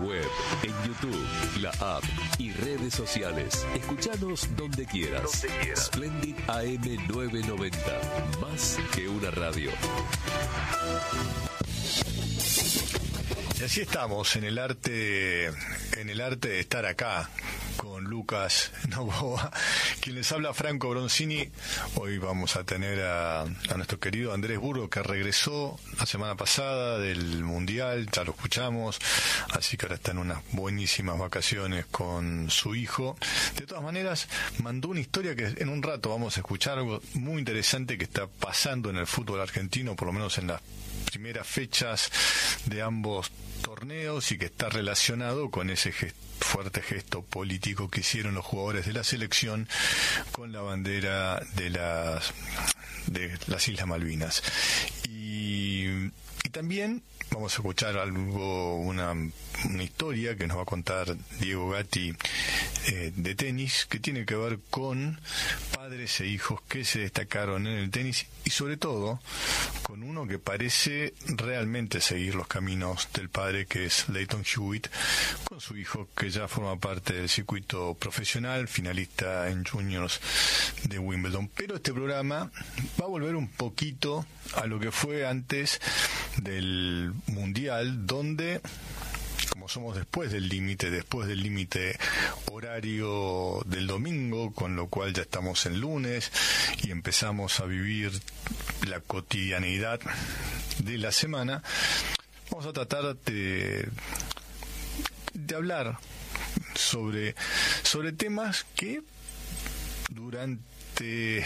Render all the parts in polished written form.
web, en YouTube, la app y redes sociales. Escuchanos donde quieras. Splendid AM 990. Más que una radio. Y así estamos en el arte de estar acá con Lucas Novoa, quien les habla Franco Bronzini. Hoy vamos a tener a nuestro querido Andrés Burgo, que regresó la semana pasada del Mundial, ya lo escuchamos, así que ahora está en unas buenísimas vacaciones con su hijo. De todas maneras, mandó una historia que en un rato vamos a escuchar, algo muy interesante que está pasando en el fútbol argentino, por lo menos en las primeras fechas de ambos torneos, y que está relacionado con ese fuerte gesto político que hicieron los jugadores de la selección con la bandera de las Islas Malvinas. Y también vamos a escuchar una historia que nos va a contar Diego Gatti de tenis, que tiene que ver con padres e hijos que se destacaron en el tenis, y sobre todo con uno que parece realmente seguir los caminos del padre, que es Lleyton Hewitt, con su hijo que ya forma parte del circuito profesional, finalista en juniors de Wimbledon. Pero este programa va a volver un poquito a lo que fue antes del Mundial, donde, como somos después del límite horario del domingo, con lo cual ya estamos en lunes y empezamos a vivir la cotidianeidad de la semana, vamos a tratar de hablar sobre temas que durante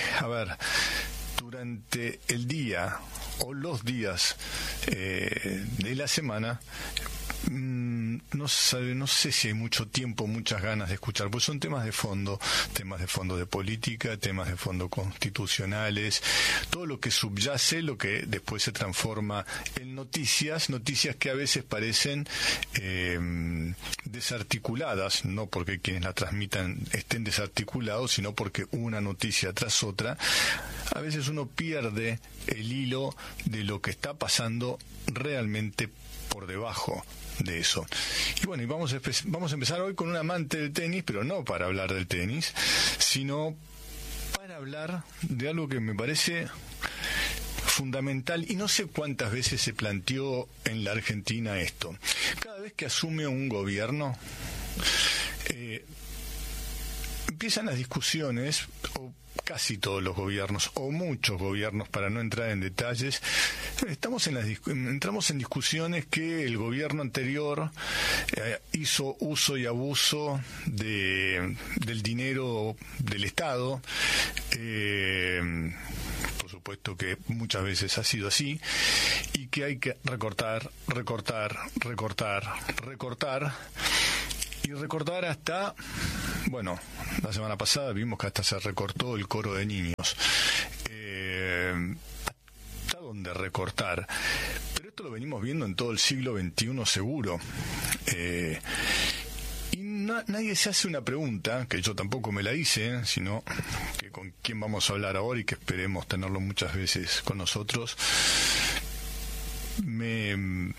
el día o los días de la semana, no sé si hay mucho tiempo, muchas ganas de escuchar, pues son temas de fondo de política, temas de fondo constitucionales, todo lo que subyace, lo que después se transforma en noticias que a veces parecen desarticuladas, no porque quienes la transmitan estén desarticulados, sino porque una noticia tras otra, a veces uno pierde el hilo de lo que está pasando realmente por debajo de eso. Y bueno, vamos a empezar hoy con un amante del tenis, pero no para hablar del tenis, sino para hablar de algo que me parece fundamental, y no sé cuántas veces se planteó en la Argentina esto. Cada vez que asume un gobierno, empiezan las discusiones, o casi todos los gobiernos, o muchos gobiernos, para no entrar en detalles, entramos en discusiones que el gobierno anterior hizo uso y abuso del dinero del Estado. Por supuesto que muchas veces ha sido así, y que hay que recortar y recortar hasta, bueno, la semana pasada vimos que hasta se recortó el coro de niños. ¿Hasta dónde recortar? Pero esto lo venimos viendo en todo el siglo XXI seguro. Y nadie se hace una pregunta, que yo tampoco me la hice, sino que con quién vamos a hablar ahora, y que esperemos tenerlo muchas veces con nosotros. Me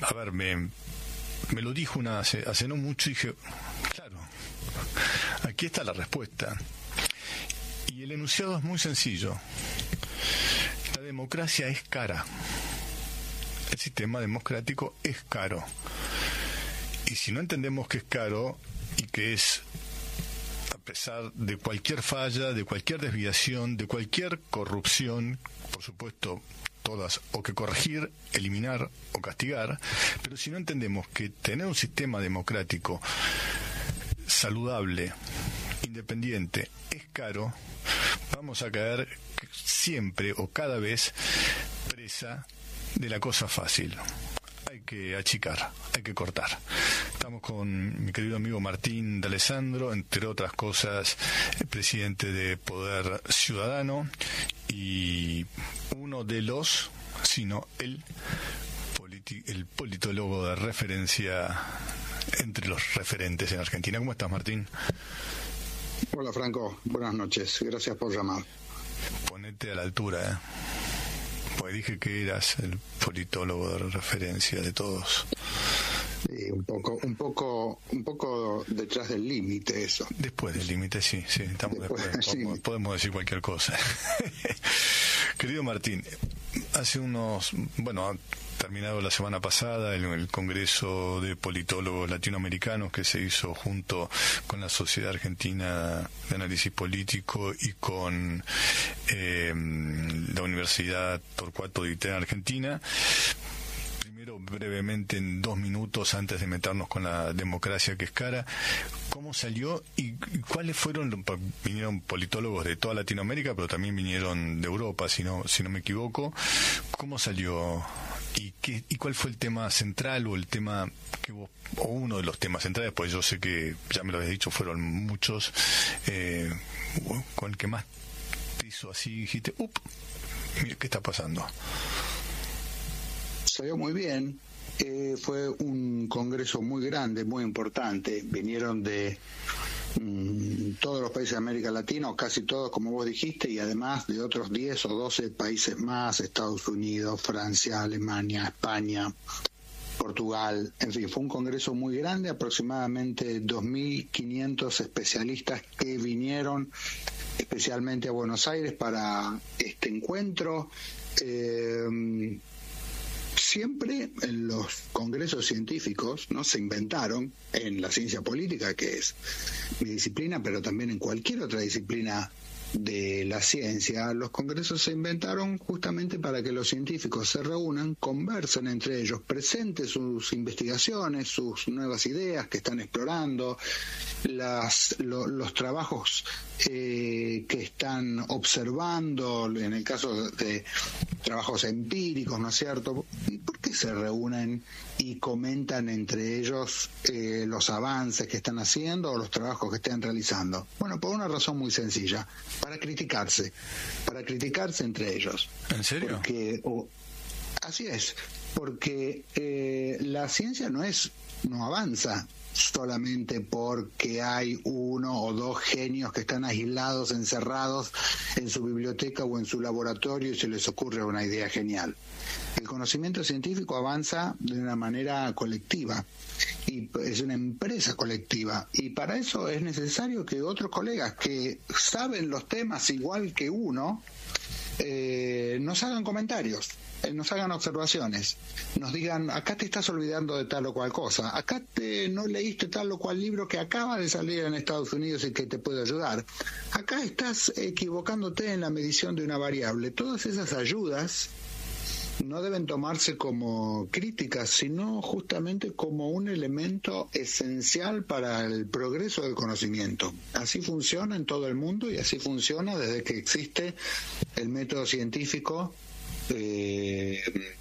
lo dijo hace no mucho, y dije, claro, aquí está la respuesta. Y el enunciado es muy sencillo. La democracia es cara. El sistema democrático es caro. Y si no entendemos que es caro, y que es, a pesar de cualquier falla, de cualquier desviación, de cualquier corrupción, por supuesto, todas o que corregir, eliminar o castigar, pero si no entendemos que tener un sistema democrático saludable, independiente, es caro, vamos a caer siempre o cada vez presa de la cosa fácil. Hay que achicar, hay que cortar. Estamos con mi querido amigo Martín D'Alessandro, entre otras cosas, el presidente de Poder Ciudadano, y uno de los, sino el politólogo de referencia entre los referentes en Argentina. ¿Cómo estás, Martín? Hola, Franco. Buenas noches. Gracias por llamar. Ponete a la altura, Pues dije que eras el politólogo de referencia de todos. un poco detrás del límite eso. Después del límite, sí, estamos después. Podemos decir cualquier cosa. Querido Martín, ha terminado la semana pasada el Congreso de Politólogos Latinoamericanos que se hizo junto con la Sociedad Argentina de Análisis Político y con la Universidad Torcuato Di Tella Argentina. Primero, brevemente, en 2 minutos, antes de meternos con la democracia que es cara, ¿cómo salió y cuáles fueron? Vinieron politólogos de toda Latinoamérica, pero también vinieron de Europa, si no me equivoco. ¿Cómo salió? ¿Y cuál fue el tema central o el tema o uno de los temas centrales? Pues yo sé que, ya me lo habías dicho, fueron muchos, con el que más te hizo así, dijiste, mira, ¿qué está pasando? Salió muy bien. Fue un congreso muy grande, muy importante. Vinieron de todos los países de América Latina, o casi todos, como vos dijiste, y además de otros 10 o 12 países más: Estados Unidos, Francia, Alemania, España, Portugal. En fin, fue un congreso muy grande, aproximadamente 2.500 especialistas que vinieron especialmente a Buenos Aires para este encuentro. Siempre en los congresos científicos, ¿no?, se inventaron, en la ciencia política, que es mi disciplina, pero también en cualquier otra disciplina de la ciencia, los congresos se inventaron justamente para que los científicos se reúnan, conversen entre ellos, presenten sus investigaciones, sus nuevas ideas que están explorando, los trabajos que están observando, en el caso de trabajos empíricos, ¿no es cierto? ¿Por qué se reúnen y comentan entre ellos los avances que están haciendo o los trabajos que están realizando? Bueno, por una razón muy sencilla: para criticarse entre ellos. ¿En serio? Porque, así es, porque la ciencia no avanza solamente porque hay 1 o 2 genios que están aislados, encerrados en su biblioteca o en su laboratorio y se les ocurre una idea genial. El conocimiento científico avanza de una manera colectiva y es una empresa colectiva, y para eso es necesario que otros colegas que saben los temas igual que uno nos hagan comentarios, nos hagan observaciones, nos digan: acá te estás olvidando de tal o cual cosa, acá no leíste tal o cual libro que acaba de salir en Estados Unidos y que te puede ayudar, acá estás equivocándote en la medición de una variable. Todas esas ayudas no deben tomarse como críticas, sino justamente como un elemento esencial para el progreso del conocimiento. Así funciona en todo el mundo y así funciona desde que existe el método científico que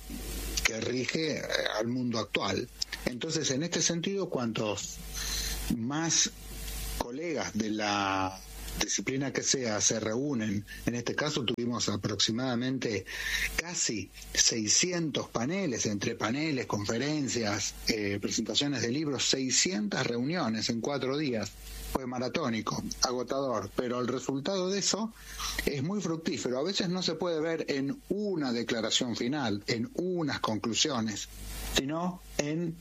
rige al mundo actual. Entonces, en este sentido, cuantos más colegas de la disciplina que sea se reúnen, en este caso tuvimos aproximadamente casi 600 paneles, entre paneles, conferencias, presentaciones de libros, 600 reuniones en 4 días. Fue maratónico, agotador, pero el resultado de eso es muy fructífero. A veces no se puede ver en una declaración final, en unas conclusiones, sino en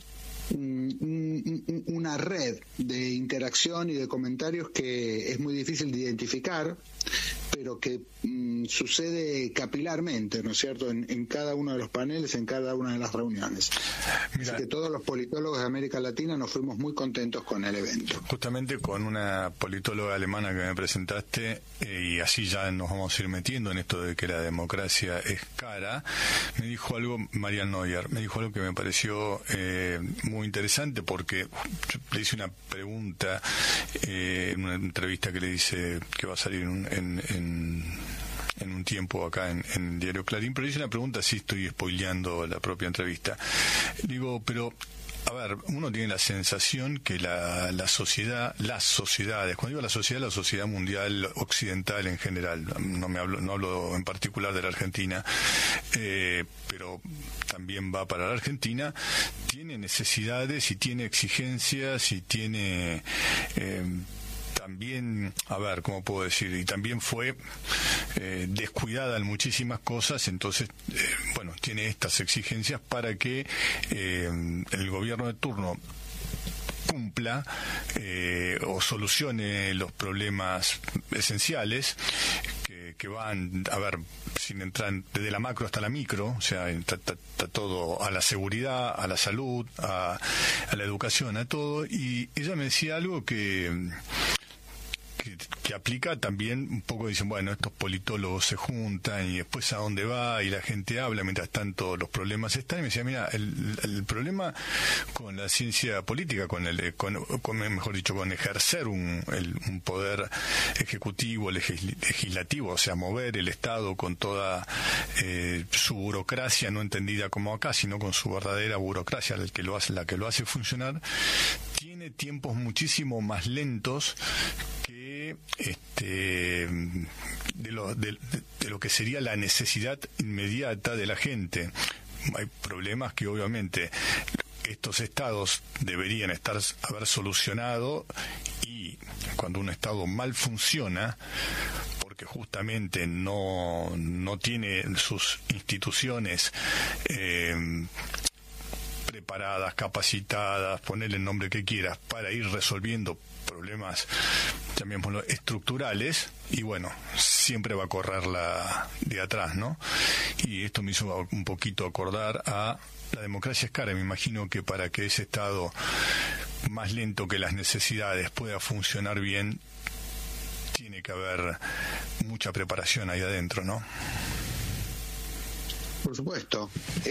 una red de interacción y de comentarios que es muy difícil de identificar, pero que sucede capilarmente, ¿no es cierto?, en cada uno de los paneles, en cada una de las reuniones. Mira, así que todos los politólogos de América Latina nos fuimos muy contentos con el evento. Justamente con una politóloga alemana que me presentaste, y así ya nos vamos a ir metiendo en esto de que la democracia es cara, me dijo algo, Marian Neuer, me dijo algo que me pareció muy interesante, porque yo le hice una pregunta en una entrevista que le dice que va a salir en un tiempo acá en Diario Clarín, pero hice una pregunta, sí, estoy spoileando la propia entrevista. Digo, pero a ver, uno tiene la sensación que la sociedad, las sociedades, cuando digo la sociedad mundial occidental en general, no hablo en particular de la Argentina, pero también va para la Argentina, tiene necesidades y tiene exigencias y tiene también, a ver, ¿cómo puedo decir? Y también fue descuidada en muchísimas cosas, entonces, bueno, tiene estas exigencias para que el gobierno de turno cumpla o solucione los problemas esenciales que van, a ver, sin entrar desde la macro hasta la micro, o sea, está todo a la seguridad, a la salud, a la educación, a todo, y ella me decía algo que aplica también un poco. Dicen, bueno, estos politólogos se juntan y después a dónde va y la gente habla, mientras tanto los problemas están. Y me decía, mira, el problema con la ciencia política, con mejor dicho, con ejercer un poder ejecutivo, legislativo, o sea, mover el Estado con toda su burocracia, no entendida como acá, sino con su verdadera burocracia, la que lo hace funcionar, tiene tiempos muchísimo más lentos que de lo que sería la necesidad inmediata de la gente. Hay problemas que obviamente estos estados deberían haber solucionado, y cuando un estado mal funciona, porque justamente no tiene sus instituciones preparadas, capacitadas, ponerle el nombre que quieras, para ir resolviendo problemas, llamémoslo, estructurales, y bueno, siempre va a correr la de atrás, ¿no? Y esto me hizo un poquito acordar a la democracia es cara. Me imagino que para que ese Estado más lento que las necesidades pueda funcionar bien, tiene que haber mucha preparación ahí adentro, ¿no? Por supuesto,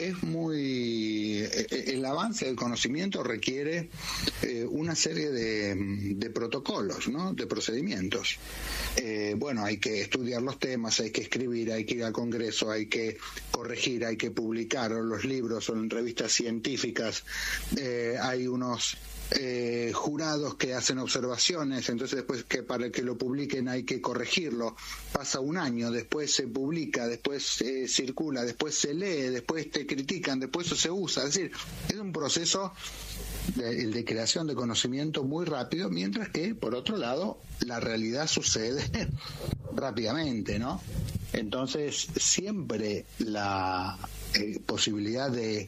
el avance del conocimiento requiere una serie de protocolos, ¿no? De procedimientos. Bueno, hay que estudiar los temas, hay que escribir, hay que ir al Congreso, hay que corregir, hay que publicar los libros o en revistas científicas, hay unos jurados que hacen observaciones, entonces después que para que lo publiquen hay que corregirlo, pasa un año, después se publica, después circula, después se lee, después te critican, después eso se usa, es decir, es un proceso de creación de conocimiento muy rápido, mientras que por otro lado la realidad sucede rápidamente, ¿no? Entonces siempre la posibilidad de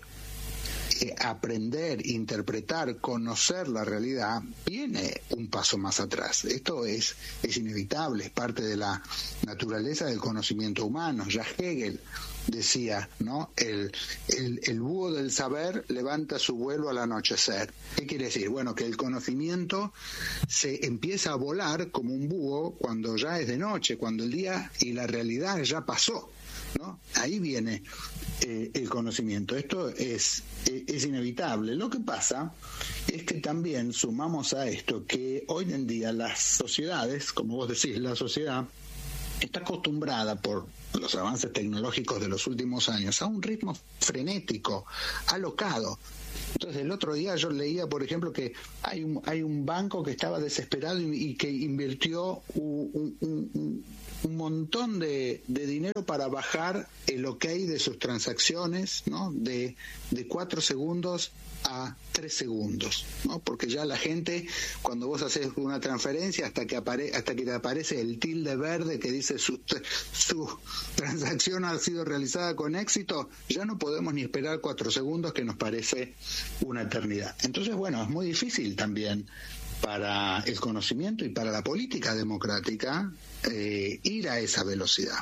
aprender, interpretar, conocer la realidad viene un paso más atrás. Esto es inevitable, es parte de la naturaleza del conocimiento humano. Ya Hegel decía, ¿no? El búho del saber levanta su vuelo al anochecer. ¿Qué quiere decir? Bueno, que el conocimiento se empieza a volar como un búho cuando ya es de noche, cuando el día y la realidad ya pasó, ¿no? Ahí viene el conocimiento. Esto es inevitable. Lo que pasa es que también sumamos a esto que hoy en día las sociedades, como vos decís, la sociedad está acostumbrada por los avances tecnológicos de los últimos años a un ritmo frenético, alocado. Entonces el otro día yo leía, por ejemplo, que hay un banco que estaba desesperado y que invirtió un montón de dinero para bajar el OK de sus transacciones, ¿no? De 4 segundos a 3 segundos, ¿no? Porque ya la gente, cuando vos haces una transferencia, hasta que te aparece el tilde verde que dice su transacción ha sido realizada con éxito, ya no podemos ni esperar 4 segundos, que nos parece una eternidad. Entonces, bueno, es muy difícil también para el conocimiento y para la política democrática ir a esa velocidad.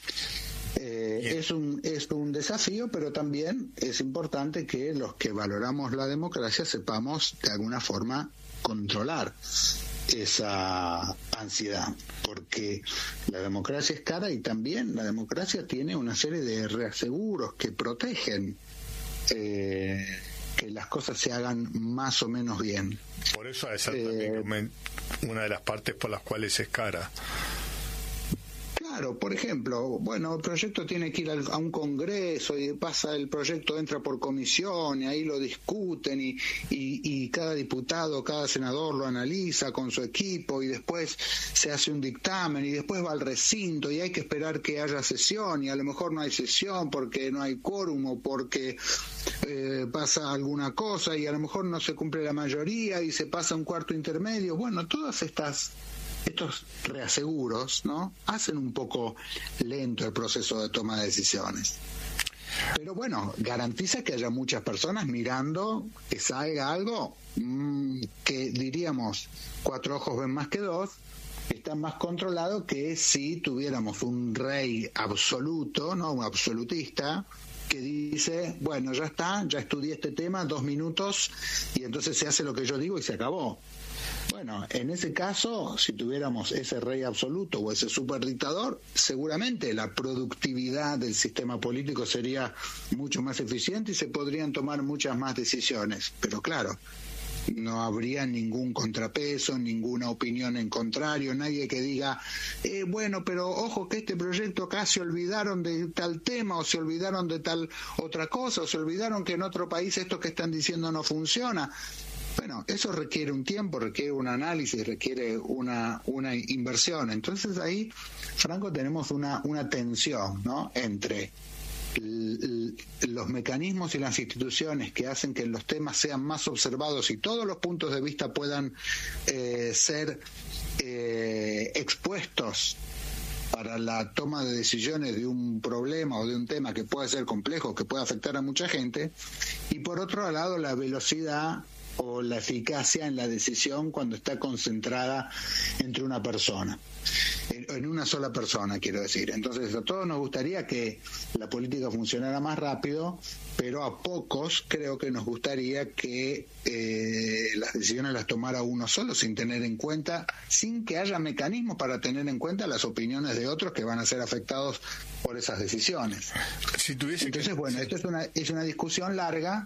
Es un desafío, pero también es importante que los que valoramos la democracia sepamos de alguna forma controlar esa ansiedad, porque la democracia es cara y también la democracia tiene una serie de reaseguros que protegen que las cosas se hagan más o menos bien. Por eso es también una de las partes por las cuales es cara. Claro, por ejemplo, bueno, el proyecto tiene que ir a un congreso y el proyecto entra por comisión y ahí lo discuten y cada diputado, cada senador lo analiza con su equipo y después se hace un dictamen y después va al recinto y hay que esperar que haya sesión y a lo mejor no hay sesión porque no hay quórum o porque pasa alguna cosa y a lo mejor no se cumple la mayoría y se pasa un cuarto intermedio. Bueno, todas estas estos reaseguros, ¿no?, hacen un poco lento el proceso de toma de decisiones. Pero bueno, garantiza que haya muchas personas mirando, que salga algo que diríamos 4 ojos ven más que 2, está más controlado que si tuviéramos un rey absoluto, ¿no?, un absolutista, que dice, bueno, ya está, ya estudié este tema, 2 minutos, y entonces se hace lo que yo digo y se acabó. Bueno, en ese caso, si tuviéramos ese rey absoluto o ese superdictador, seguramente la productividad del sistema político sería mucho más eficiente y se podrían tomar muchas más decisiones. Pero claro, no habría ningún contrapeso, ninguna opinión en contrario, nadie que diga, bueno, pero ojo que este proyecto acá se olvidaron de tal tema, o se olvidaron de tal otra cosa, o se olvidaron que en otro país esto que están diciendo no funciona. Bueno, eso requiere un tiempo, requiere un análisis, requiere una inversión. Entonces ahí, Franco, tenemos una tensión, ¿no?, entre los mecanismos y las instituciones que hacen que los temas sean más observados y todos los puntos de vista puedan ser expuestos para la toma de decisiones de un problema o de un tema que puede ser complejo, que puede afectar a mucha gente, y por otro lado la velocidad o la eficacia en la decisión cuando está concentrada entre una persona, en una sola persona, quiero decir. Entonces a todos nos gustaría que la política funcionara más rápido, pero a pocos creo que nos gustaría que las decisiones las tomara uno solo, sin tener en cuenta, sin que haya mecanismos para tener en cuenta las opiniones de otros que van a ser afectados por esas decisiones. Entonces, bueno, esto es una discusión larga,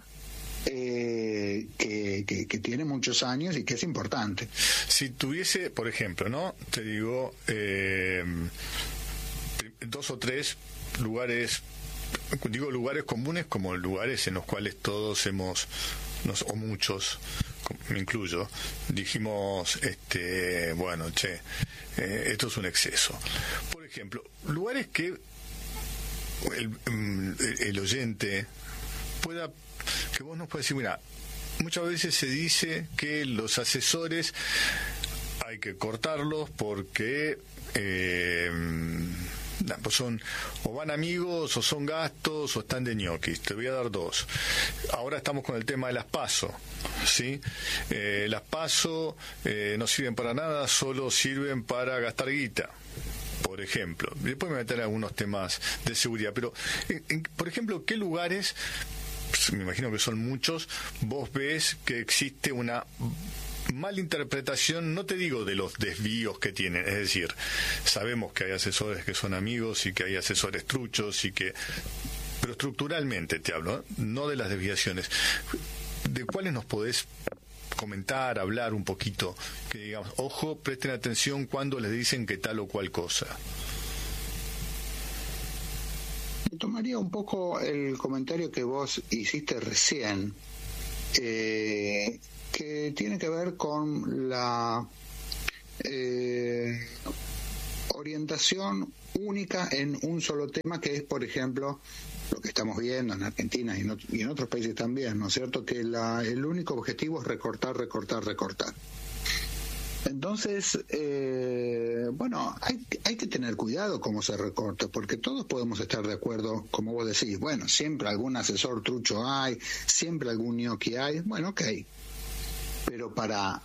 que tiene muchos años y que es importante. Si tuviese, por ejemplo, ¿no?, te digo, 2 o 3 lugares, digo lugares comunes como lugares en los cuales todos o muchos, me incluyo, dijimos, bueno, esto es un exceso. Por ejemplo, lugares que el oyente pueda, que vos nos puedes decir, mira, muchas veces se dice que los asesores hay que cortarlos porque pues son o van amigos o son gastos o están de ñoquis. Te voy a dar 2. Ahora estamos con el tema de las PASO, ¿sí? Las PASO no sirven para nada, solo sirven para gastar guita, por ejemplo. Después me meteré algunos temas de seguridad, pero por ejemplo, ¿qué lugares, me imagino que son muchos, vos ves que existe una malinterpretación, no te digo de los desvíos que tienen, es decir, sabemos que hay asesores que son amigos y que hay asesores truchos pero estructuralmente te hablo, no de las desviaciones, ¿de cuáles nos podés comentar, hablar un poquito? Que digamos, ojo, presten atención cuando les dicen que tal o cual cosa. Tomaría un poco el comentario que vos hiciste recién, que tiene que ver con la orientación única en un solo tema, que es, por ejemplo, lo que estamos viendo en Argentina y en otros países también, ¿no es cierto?, que el único objetivo es recortar. Entonces, bueno, hay que tener cuidado cómo se recorta, porque todos podemos estar de acuerdo, como vos decís, bueno, siempre algún asesor trucho hay, siempre algún ñoqui hay, bueno, ok, pero para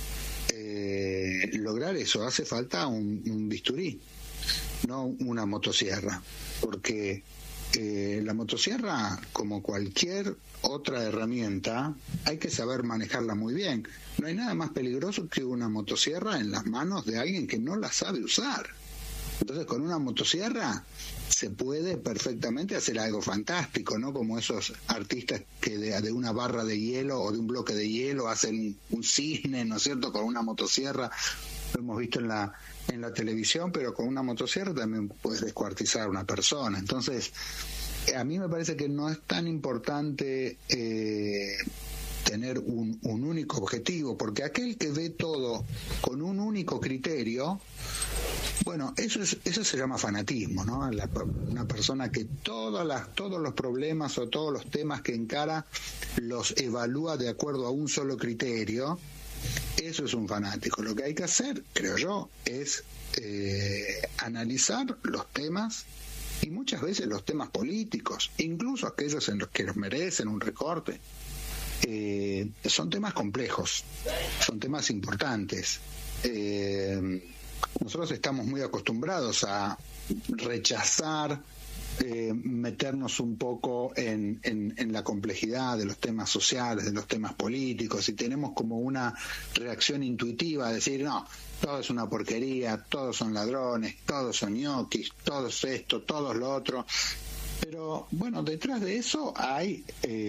lograr eso hace falta un bisturí, no una motosierra, porque la motosierra, como cualquier otra herramienta, hay que saber manejarla muy bien. No hay nada más peligroso que una motosierra en las manos de alguien que no la sabe usar. Entonces, con una motosierra se puede perfectamente hacer algo fantástico, ¿no? Como esos artistas que de una barra de hielo o de un bloque de hielo hacen un cisne, ¿no es cierto?, con una motosierra. Lo hemos visto en la televisión, pero con una motosierra también puedes descuartizar a una persona. Entonces, a mí me parece que no es tan importante tener un único objetivo, porque aquel que ve todo con un único criterio, bueno, eso se llama fanatismo, ¿no? Una persona que todos los problemas o todos los temas que encara los evalúa de acuerdo a un solo criterio, Eso es un fanático. Lo que hay que hacer, creo yo, es analizar los temas, y muchas veces los temas políticos, incluso aquellos en los que merecen un recorte, son temas complejos, son temas importantes. Nosotros estamos muy acostumbrados a rechazar, meternos un poco en la complejidad de los temas sociales, de los temas políticos, y tenemos como una reacción intuitiva a decir, no, todo es una porquería, todos son ladrones, todos son ñoquis, todos esto, todos lo otro. Pero bueno, detrás de eso hay,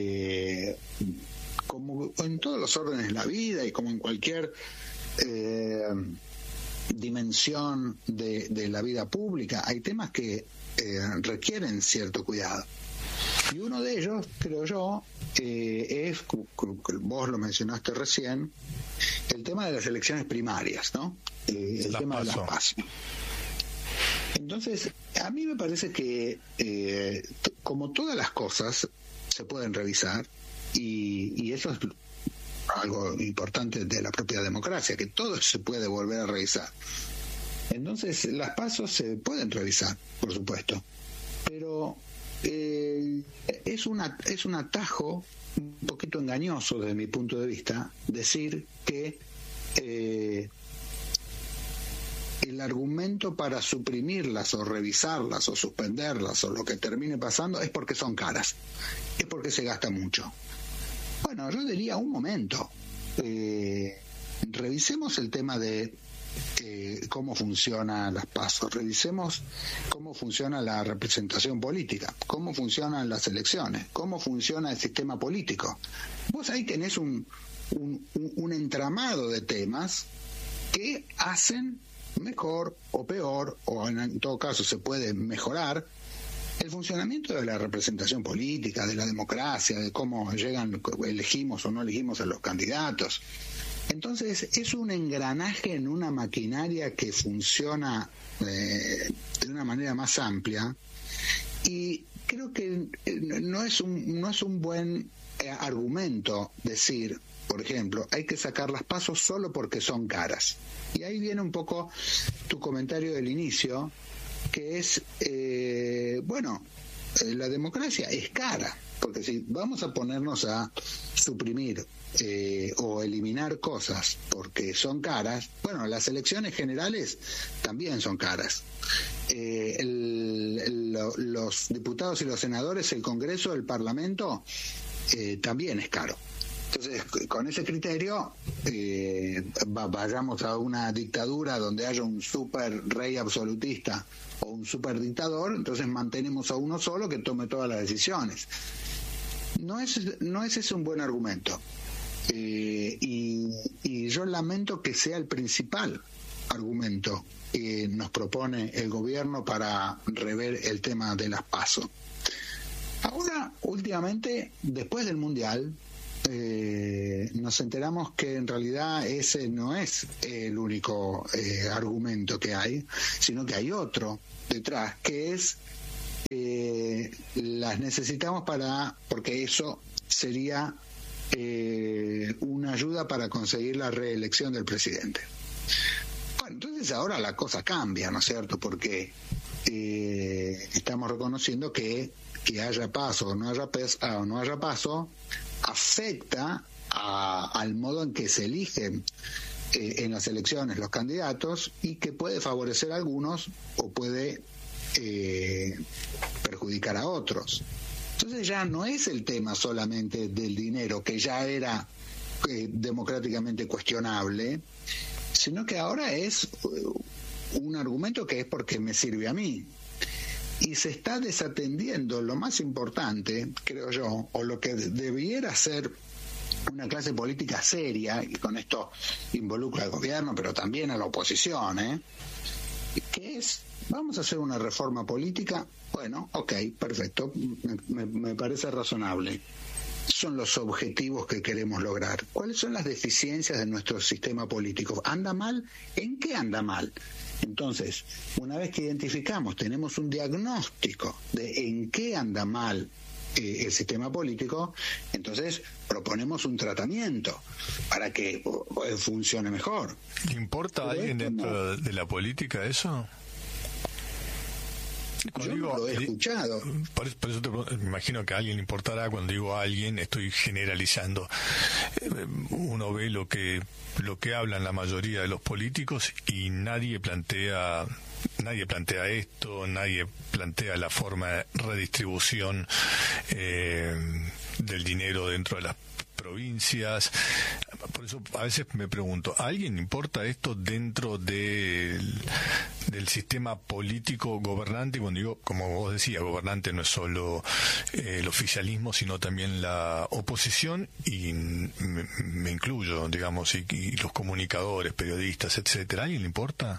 como en todos los órdenes de la vida y como en cualquier dimensión de la vida pública, hay temas que requieren cierto cuidado. Y uno de ellos, creo yo, es, vos lo mencionaste recién, el tema de las elecciones primarias, ¿no? El tema de las PASO. Entonces, a mí me parece que, como todas las cosas, se pueden revisar, y eso es algo importante de la propia democracia, que todo se puede volver a revisar. Entonces, las PASO se pueden revisar, por supuesto, pero es un atajo un poquito engañoso desde mi punto de vista decir que el argumento para suprimirlas o revisarlas o suspenderlas o lo que termine pasando es porque son caras, es porque se gasta mucho. Bueno, yo diría un momento, revisemos el tema de cómo funcionan las PASO, revisemos cómo funciona la representación política, cómo funcionan las elecciones, cómo funciona el sistema político. Vos ahí tenés un entramado de temas que hacen mejor o peor, o en todo caso se puede mejorar, el funcionamiento de la representación política, de la democracia, de cómo elegimos o no elegimos a los candidatos. Entonces es un engranaje en una maquinaria que funciona de una manera más amplia, y creo que no es un buen argumento decir, por ejemplo, hay que sacar las PASO solo porque son caras. Y ahí viene un poco tu comentario del inicio, que es, la democracia es cara, porque si vamos a ponernos a suprimir o eliminar cosas porque son caras, bueno, las elecciones generales también son caras. Los diputados y los senadores, el Congreso, el Parlamento, también es caro. Entonces, con ese criterio, vayamos a una dictadura donde haya un super rey absolutista o un super dictador, entonces mantenemos a uno solo que tome todas las decisiones. No es ese un buen argumento. Y yo lamento que sea el principal argumento que nos propone el gobierno para rever el tema de las PASO. Ahora, últimamente, después del Mundial, nos enteramos que en realidad ese no es el único argumento que hay, sino que hay otro detrás, que es las necesitamos porque eso sería una ayuda para conseguir la reelección del presidente. Bueno, entonces ahora la cosa cambia, ¿no es cierto? Porque estamos reconociendo que haya PASO o no haya PASO afecta al modo en que se eligen en las elecciones los candidatos, y que puede favorecer a algunos o puede perjudicar a otros. Entonces ya no es el tema solamente del dinero, que ya era democráticamente cuestionable, sino que ahora es un argumento que es porque me sirve a mí. Y se está desatendiendo lo más importante, creo yo, o lo que debiera ser una clase política seria, y con esto involucra al gobierno, pero también a la oposición, que es, vamos a hacer una reforma política. Bueno, ok, perfecto, me parece razonable. Son los objetivos que queremos lograr. ¿Cuáles son las deficiencias de nuestro sistema político? ¿Anda mal? ¿En qué anda mal? Entonces, una vez que identificamos, tenemos un diagnóstico de en qué anda mal el sistema político, entonces proponemos un tratamiento para que funcione mejor. ¿Le importa a alguien dentro de la política eso? Yo no lo he escuchado. Por eso me imagino que a alguien le importará. Cuando digo a alguien, estoy generalizando. Uno ve lo que hablan la mayoría de los políticos y nadie plantea esto, nadie plantea la forma de redistribución del dinero dentro de las provincias. Por eso a veces me pregunto, ¿a alguien importa esto dentro del sistema político gobernante? Cuando digo, como vos decías, gobernante no es solo el oficialismo, sino también la oposición, y me incluyo, digamos, y los comunicadores, periodistas, etcétera. ¿A alguien le importa?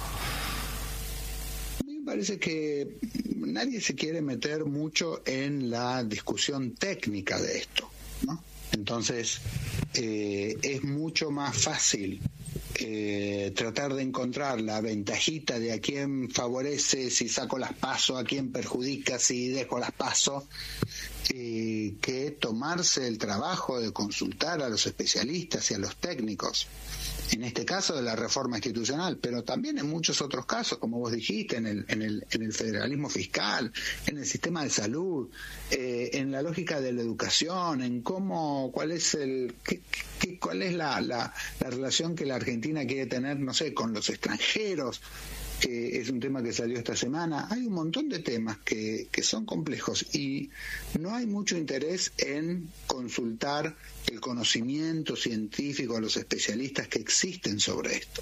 Parece que nadie se quiere meter mucho en la discusión técnica de esto, ¿no? Entonces es mucho más fácil tratar de encontrar la ventajita de a quién favorece, si saco las PASO, a quién perjudica, si dejo las PASO, que tomarse el trabajo de consultar a los especialistas y a los técnicos. En este caso de la reforma institucional, pero también en muchos otros casos, como vos dijiste, en el federalismo fiscal, en el sistema de salud, en la lógica de la educación, en cuál es la relación que la Argentina quiere tener, no sé, con los extranjeros, que es un tema que salió esta semana. Hay un montón de temas que son complejos y no hay mucho interés en consultar el conocimiento científico a los especialistas que existen sobre esto.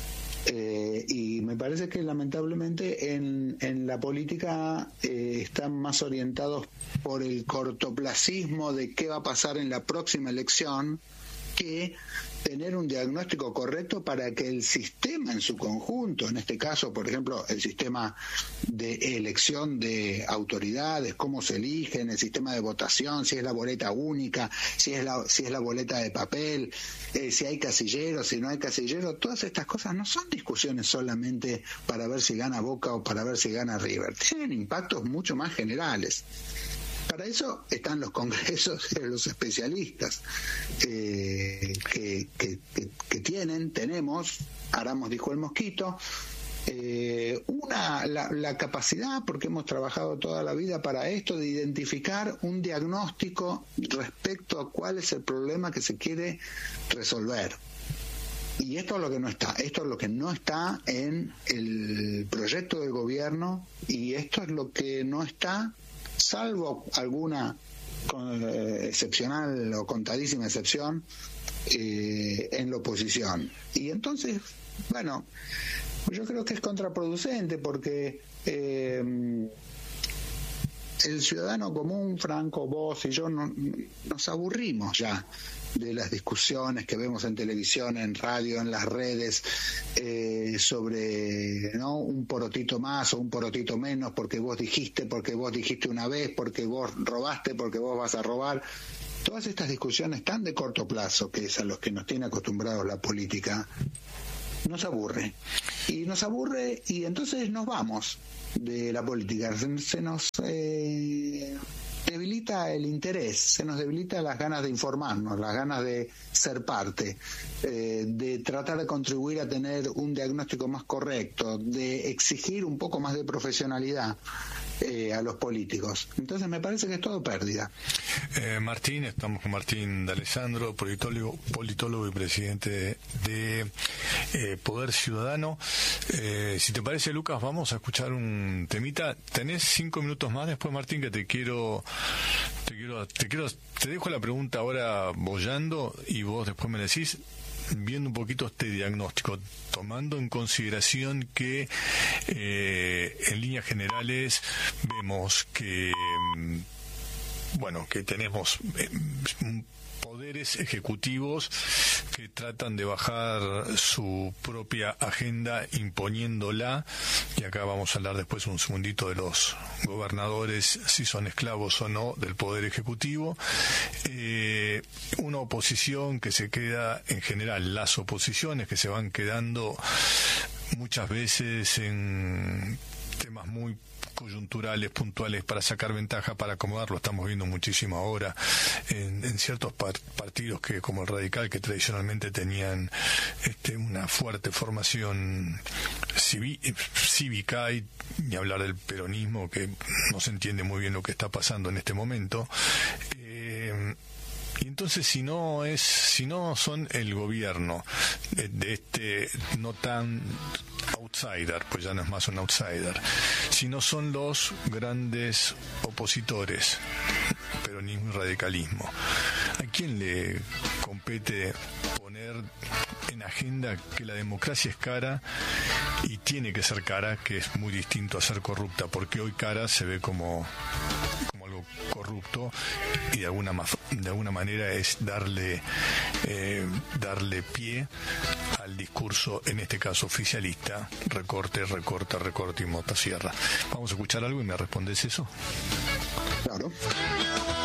Y me parece que lamentablemente en la política están más orientados por el cortoplacismo de qué va a pasar en la próxima elección que tener un diagnóstico correcto para que el sistema en su conjunto, en este caso, por ejemplo, el sistema de elección de autoridades, cómo se eligen, el sistema de votación, si es la boleta única, si es la boleta de papel, si hay casilleros, si no hay casilleros, todas estas cosas no son discusiones solamente para ver si gana Boca o para ver si gana River, tienen impactos mucho más generales. Para eso están los congresos de los especialistas que tenemos, Aramos dijo el mosquito, la capacidad, porque hemos trabajado toda la vida para esto, de identificar un diagnóstico respecto a cuál es el problema que se quiere resolver. Y esto es lo que no está en el proyecto del gobierno, y esto es lo que no está, salvo alguna excepcional o contadísima excepción, en la oposición. Y entonces, bueno, yo creo que es contraproducente porque el ciudadano común, Franco, vos y yo, nos aburrimos ya de las discusiones que vemos en televisión, en radio, en las redes, sobre, ¿no?, un porotito más o un porotito menos, porque vos dijiste una vez, porque vos robaste, porque vos vas a robar. Todas estas discusiones tan de corto plazo, que es a los que nos tiene acostumbrados la política, nos aburre. Y entonces nos vamos de la política. Se nos debilita el interés, se nos debilita las ganas de informarnos, las ganas de ser parte, de tratar de contribuir a tener un diagnóstico más correcto, de exigir un poco más de profesionalidad a los políticos. Entonces me parece que es todo pérdida. Martín, estamos con Martín D'Alessandro, politólogo y presidente de Poder Ciudadano. Si te parece, Lucas, vamos a escuchar un temita. Tenés 5 minutos más después, Martín, que te dejo la pregunta ahora boyando y vos después me decís, viendo un poquito este diagnóstico, tomando en consideración que en líneas generales vemos que que tenemos poderes ejecutivos que tratan de bajar su propia agenda imponiéndola, y acá vamos a hablar después un segundito de los gobernadores, si son esclavos o no del poder ejecutivo, una oposición que se queda, en general las oposiciones que se van quedando muchas veces en temas muy coyunturales, puntuales, para sacar ventaja, para acomodar. Lo estamos viendo muchísimo ahora en ciertos partidos que, como el Radical, que tradicionalmente tenían una fuerte formación cívica, y ni hablar del peronismo, que no se entiende muy bien lo que está pasando en este momento. Y entonces, si no son el gobierno de este no tan outsider, pues ya no es más un outsider, si no son los grandes opositores, peronismo y radicalismo, ¿a quién le compete poner en agenda que la democracia es cara y tiene que ser cara, que es muy distinto a ser corrupta? Porque hoy cara se ve como algo corrupto, y de alguna manera es darle pie al discurso, en este caso oficialista: recorte y motosierra. Vamos a escuchar algo y me respondes eso. Claro.